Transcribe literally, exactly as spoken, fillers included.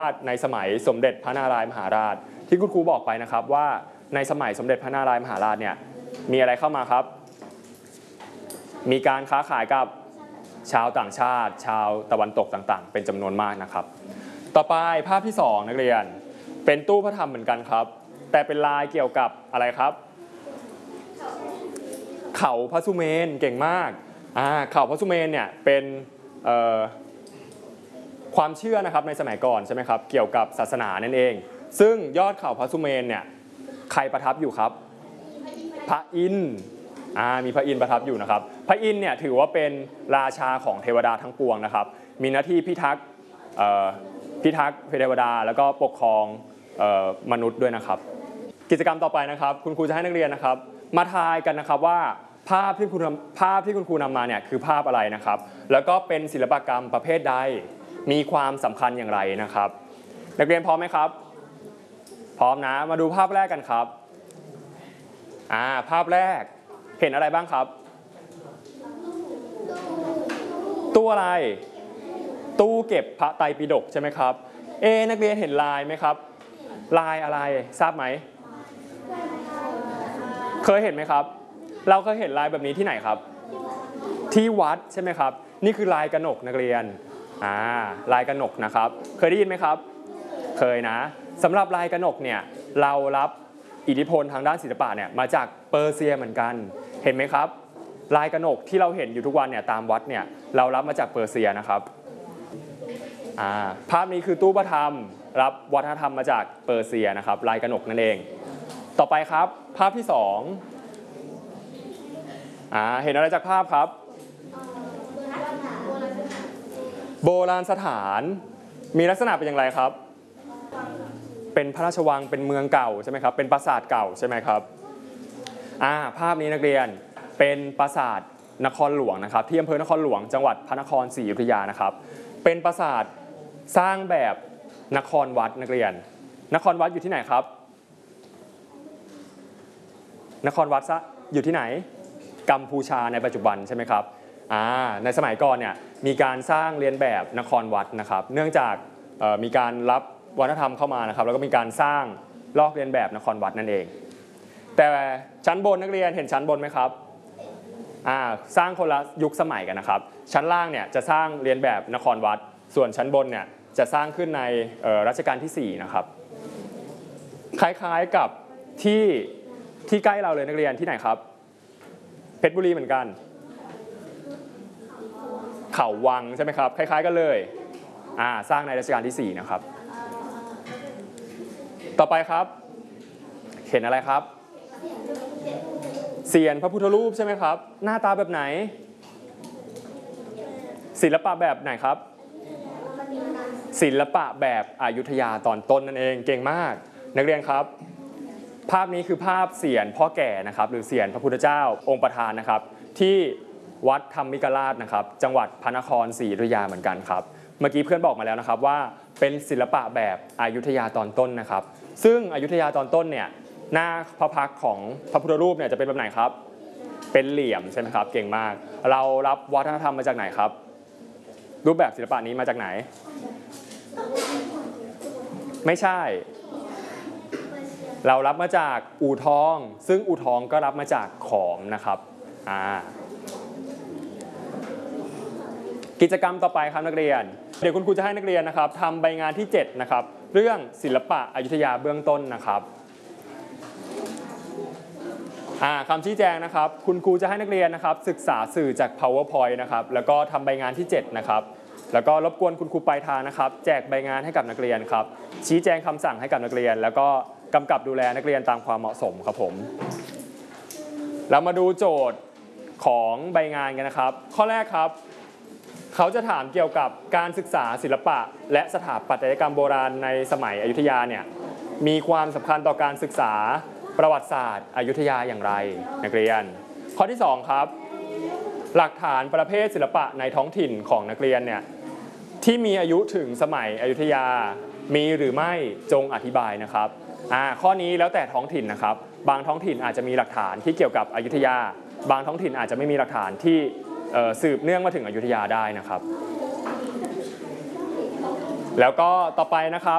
ในสมัยสมเด็จพระนารายมหาราชที่คุณครูบอกไปนะครับว่าในสมัยสมเด็จพระนารายมหาราชเนี่ยมีอะไรเข้ามาครับมีการค้าขายกับชาวต่างชาติชาวตะวันตกต่างๆเป็นจำนวนมากนะครับต่อไปภาพที่สองนักเรียนเป็นตู้พระธรรมเหมือนกันครับแต่เป็นลายเกี่ยวกับอะไรครับเขาพระสุเมนเก่งมากอ่าเขาพระสุเมนเนี่ยเป็นความเชื่อนะครับในสมัยก่อนใช่ไหมครับเกี่ยวกับศาสนานั่นเองซึ่งยอดเขาพระสุเมนเนี่ยใครประทับอยู่ครับพระอินทร์อ่ามีพระอินทร์ประทับอยู่นะครับพระอินทร์เนี่ยถือว่าเป็นราชาของเทวดาทั้งปวงนะครับมีหน้าที่พิทักษ์พิทักษ์เทวดาแล้วก็ปกครองมนุษย์ด้วยนะครับกิจกรรมต่อไปนะครับคุณครูจะให้นักเรียนนะครับมาทายกันนะครับว่าภาพที่คุณภาพที่คุณครูนำมาเนี่ยคือภาพอะไรนะครับแล้วก็เป็นศิลปกรรมประเภทใดมีความสำคัญอย่างไรนะครับนักเรียนพร้อมไหมครับพร้อมนะมาดูภาพแรกกันครับอ่าภาพแรกเห็นอะไรบ้างครับตู้อะไรตู้เก็บพระไตรปิฎกใช่ไหมครับเอนักเรียนเห็นลายไหมครับลายอะไรทราบไหมเคยเห็นไหมครับเราเคยเห็นลายแบบนี้ที่ไหนครับที่วัดใช่ไหมครับนี่คือลายกนกนักเรียนอ่าลายกนกนะครับเคยได้ยินไหมครับเคยนะสำหรับลายกนกเนี่ยเรารับอิทธิพลทางด้านศิลปะเนี่ยมาจากเปอร์เซียเหมือนกันเห็นไหมครับลายกนกที่เราเห็นอยู่ทุกวันเนี่ยตามวัดเนี่ยเรารับมาจากเปอร์เซียนะครับอ่าภาพนี้คือตู้พระธรรมรับวัฒนธรรมมาจากเปอร์เซียนะครับลายกนกนั่นเองต่อไปครับภาพที่สองอ่าเห็นอะไรจากภาพครับโบราณสถานมีลักษณะเป็นอย่างไรครับเป็นพระราชวังเป็นเมืองเก่าใช่ไหมครับเป็นปราสาทเก่าใช่ไหมครับอ่าภาพนี้นักเรียนเป็นปราสาทนครหลวงนะครับที่อำเภอนครหลวงจังหวัดพระนครศรีอยุธยานะครับเป็นปราสาทสร้างแบบนครวัดนักเรียนนครวัดอยู่ที่ไหนครับนครวัดอยู่ที่ไหนกัมพูชาในปัจจุบันใช่ไหมครับอ่าในสมัยก่อนเนี่ยมีการสร้างเรียนแบบนครวัดนะครับเนื่องจากมีการรับวัฒนธรรมเข้ามานะครับแล้วก็มีการสร้างลอกเรียนแบบนครวัดนั่นเองแต่ชั้นบนนักเรียนเห็นชั้นบนไหมครับอ่าสร้างคนละยุคสมัยกันนะครับชั้นล่างเนี่ยจะสร้างเรียนแบบนครวัดส่วนชั้นบนเนี่ยจะสร้างขึ้นในรัชกาลที่สี่นะครับคล้ายๆกับที่ที่ใกล้เราเลยนักเรียนที่ไหนครับเพชรบุรีเหมือนกันเขาวังใช่ไหมครับคล้ายๆกันเลยอ่าสร้างในรัชกาลที่สี่นะครับต่อไปครับเห็นอะไรครับเสียนพระพุทธรูปใช่ไหมครับหน้าตาแบบไหนศิลปะแบบไหนครับศิลปะแบบอยุธยาตอนต้นนั่นเองเก่งมากนักเรียนครับภาพนี้คือภาพเสียนพ่อแก่นะครับหรือเสียนพระพุทธเจ้าองค์ประธานนะครับที่วัดธรรมิกราชนะครับจังหวัดพระนครศรีอยุธยาเหมือนกันครับเมื่อกี้เพื่อนบอกมาแล้วนะครับว่าเป็นศิลปะแบบอยุธยาตอนต้นนะครับซึ่งอยุธยาตอนต้นเนี่ยหน้าพระพักตร์ของพระพุทธรูปเนี่ยจะเป็นแบบไหนครับเป็นเหลี่ยมใช่ไหมครับเก่งมากเรารับวัฒนธรรมมาจากไหนครับรูปแบบศิลปะนี้มาจากไหนไม่ใช่เรารับมาจากอู่ทองซึ่งอู่ทองก็รับมาจากขอมนะครับอ่ากิจกรรมต่อไปครับนักเรียนเดี๋ยวคุณครูจะให้นักเรียนนะครับทำใบงานที่เจ็ดนะครับเรื่องศิลปะอยุธยาเบื้องต้นนะครับคำชี้แจงนะครับคุณครูจะให้นักเรียนนะครับศึกษาสื่อจาก PowerPoint นะครับแล้วก็ทำใบงานที่เจ็ดนะครับแล้วก็รบกวนคุณครูปลายทางนะครับแจกใบงานให้กับนักเรียนครับชี้แจงคำสั่งให้กับนักเรียนแล้วก็กำกับดูแลนักเรียนตามความเหมาะสมครับผมเรามาดูโจทย์ของใบงานกันนะครับข้อแรกครับเขาจะถามเกี่ยวกับการศึกษาศิลปะและสถาปัตยกรรมโบราณในสมัยอยุธยาเนี่ยมีความสำคัญต่อการศึกษาประวัติศาสตร์อยุธยาอย่างไรนักเรียนข้อที่สองครับหลักฐานประเภทศิลปะในท้องถิ่นของนักเรียนเนี่ยที่มีอายุถึงสมัยอยุธยามีหรือไม่จงอธิบายนะครับอ่าข้อนี้แล้วแต่ท้องถิ่นนะครับบางท้องถิ่นอาจจะมีหลักฐานที่เกี่ยวกับอยุธยาบางท้องถิ่นอาจจะไม่มีหลักฐานที่สืบเนื่องมาถึงอยุธยาได้นะครับแล้วก็ต่อไปนะครับ